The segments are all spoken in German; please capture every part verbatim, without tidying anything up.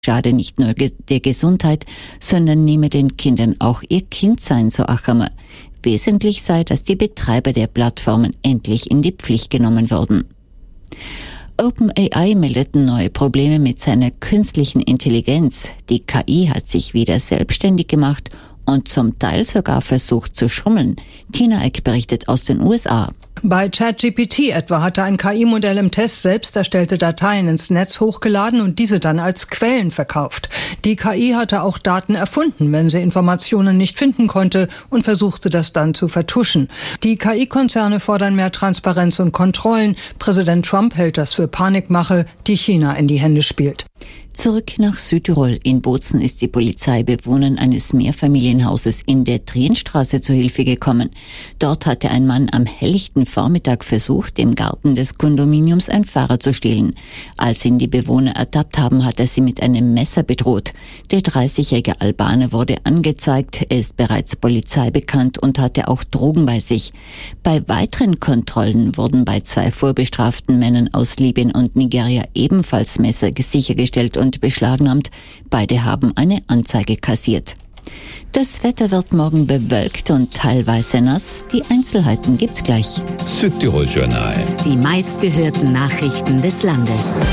schade nicht nur der Gesundheit, sondern nehme den Kindern auch ihr Kindsein, so Achamer. Wesentlich sei, dass die Betreiber der Plattformen endlich in die Pflicht genommen wurden. OpenAI meldet neue Probleme mit seiner künstlichen Intelligenz. Die K I hat sich wieder selbstständig gemacht und zum Teil sogar versucht zu schummeln. Tina Eck berichtet aus den U S A. Bei ChatGPT etwa hatte ein K I-Modell im Test selbst erstellte Dateien ins Netz hochgeladen und diese dann als Quellen verkauft. Die K I hatte auch Daten erfunden, wenn sie Informationen nicht finden konnte, und versuchte das dann zu vertuschen. Die K I-Konzerne fordern mehr Transparenz und Kontrollen. Präsident Trump hält das für Panikmache, die China in die Hände spielt. Zurück nach Südtirol. In Bozen ist die Polizei Bewohnern eines Mehrfamilienhauses in der Trienstraße zu Hilfe gekommen. Dort hatte ein Mann am helllichten Vormittag versucht, im Garten des Kondominiums ein Fahrrad zu stehlen. Als ihn die Bewohner ertappt haben, hat er sie mit einem Messer bedroht. Der dreißigjährige Albaner wurde angezeigt, er ist bereits Polizei bekannt und hatte auch Drogen bei sich. Bei weiteren Kontrollen wurden bei zwei vorbestraften Männern aus Libyen und Nigeria ebenfalls Messer sichergestellt und beschlagnahmt. Beide haben eine Anzeige kassiert. Das Wetter wird morgen bewölkt und teilweise nass. Die Einzelheiten gibt's gleich. Südtirol Journal. Die meistgehörten Nachrichten des Landes.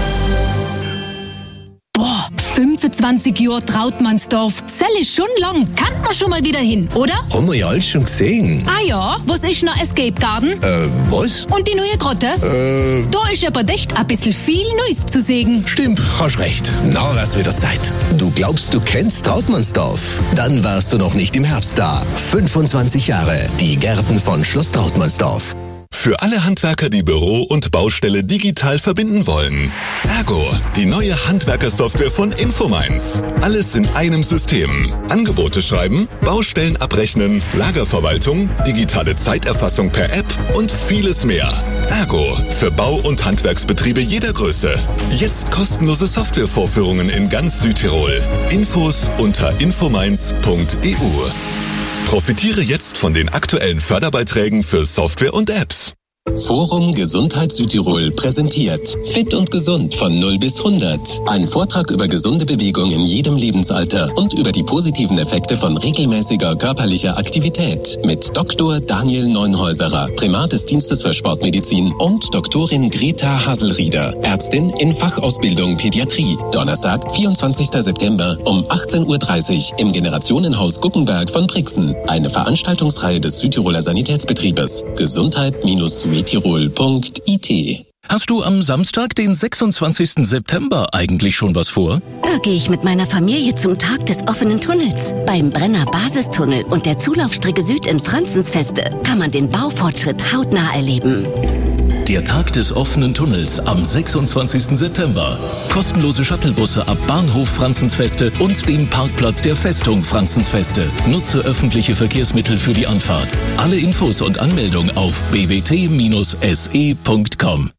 Boah, fünfundzwanzig Jahre Trautmannsdorf. Sell ist schon lang. Kann man schon mal wieder hin, oder? Haben wir ja alles schon gesehen. Ah ja, was ist noch Escape Garden? Äh, was? Und die neue Grotte? Äh... Da ist aber echt ein bisschen viel Neues zu sehen. Stimmt, hast recht. Na, wär's wieder Zeit. Du glaubst, du kennst Trautmannsdorf? Dann warst du noch nicht im Herbst da. fünfundzwanzig Jahre. Die Gärten von Schloss Trautmannsdorf. Für alle Handwerker, die Büro und Baustelle digital verbinden wollen. Ergo, die neue Handwerkersoftware von Infomines. Alles in einem System. Angebote schreiben, Baustellen abrechnen, Lagerverwaltung, digitale Zeiterfassung per App und vieles mehr. Ergo, für Bau- und Handwerksbetriebe jeder Größe. Jetzt kostenlose Softwarevorführungen in ganz Südtirol. Infos unter infomines punkt e u. Profitiere jetzt von den aktuellen Förderbeiträgen für Software und Apps. Forum Gesundheit Südtirol präsentiert Fit und Gesund von null bis hundert. Ein Vortrag über gesunde Bewegung in jedem Lebensalter und über die positiven Effekte von regelmäßiger körperlicher Aktivität mit Doktor Daniel Neunhäuserer, Primat des Dienstes für Sportmedizin, und Doktorin Greta Haselrieder, Ärztin in Fachausbildung Pädiatrie. Donnerstag, vierundzwanzigster September um achtzehn Uhr dreißig im Generationenhaus Guckenberg von Brixen. Eine Veranstaltungsreihe des Südtiroler Sanitätsbetriebes. Gesundheit-Südtirol Tirol punkt I T. Hast du am Samstag, den sechsundzwanzigsten September, eigentlich schon was vor? Da gehe ich mit meiner Familie zum Tag des offenen Tunnels. Beim Brenner Basistunnel und der Zulaufstrecke Süd in Franzensfeste kann man den Baufortschritt hautnah erleben. Der Tag des offenen Tunnels am sechsundzwanzigsten September. Kostenlose Shuttlebusse ab Bahnhof Franzensfeste und dem Parkplatz der Festung Franzensfeste. Nutze öffentliche Verkehrsmittel für die Anfahrt. Alle Infos und Anmeldung auf b w t Bindestrich s e punkt com.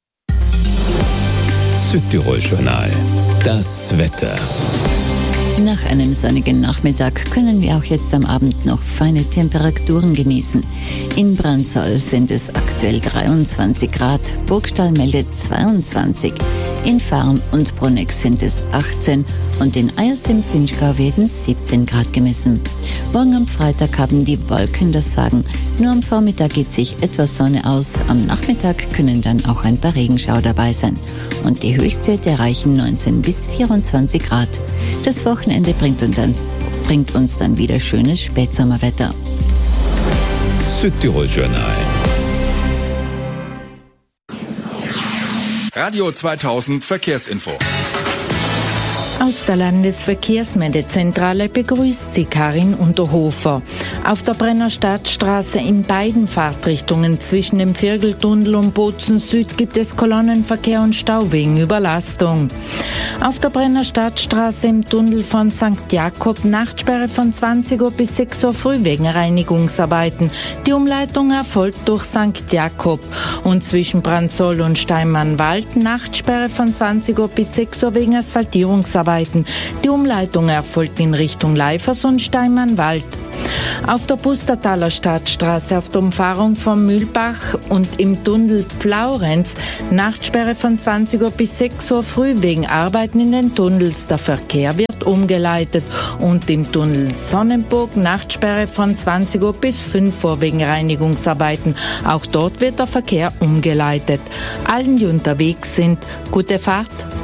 Südtirol Journal. Das Wetter. Nach einem sonnigen Nachmittag können wir auch jetzt am Abend noch feine Temperaturen genießen. In Brandzau sind es aktuell dreiundzwanzig Grad, Burgstall meldet zweiundzwanzig, in Farm und Bruneck sind es achtzehn und in Eyers im Finchgau werden siebzehn Grad gemessen. Morgen am Freitag haben die Wolken das Sagen. Nur am Vormittag geht sich etwas Sonne aus, am Nachmittag können dann auch ein paar Regenschauer dabei sein. Und die Höchstwerte erreichen neunzehn bis vierundzwanzig Grad. Das Wochenende bringt uns dann, bringt uns dann wieder schönes Spätsommerwetter. Südtirol Journal. Radio zweitausend Verkehrsinfo. Aus der Landesverkehrsmeldezentrale begrüßt sie Karin Unterhofer. Auf der Brenner Stadtstraße in beiden Fahrtrichtungen zwischen dem Viergeltunnel und Bozen Süd gibt es Kolonnenverkehr und Stau wegen Überlastung. Auf der Brenner Stadtstraße im Tunnel von Sankt Jakob Nachtsperre von zwanzig Uhr bis sechs Uhr früh wegen Reinigungsarbeiten. Die Umleitung erfolgt durch Sankt Jakob. Und zwischen Brandzol und Steinmannwald Nachtsperre von zwanzig Uhr bis sechs Uhr wegen Asphaltierungsarbeiten. Die Umleitung erfolgt in Richtung Leifers und Steinmannwald. Auf der Pustertaler Stadtstraße auf der Umfahrung von Mühlbach und im Tunnel Plaurenz Nachtsperre von zwanzig Uhr bis sechs Uhr früh wegen Arbeiten in den Tunnels. Der Verkehr wird umgeleitet und im Tunnel Sonnenburg Nachtsperre von zwanzig Uhr bis fünf Uhr wegen Reinigungsarbeiten. Auch dort wird der Verkehr umgeleitet. Allen, die unterwegs sind, gute Fahrt.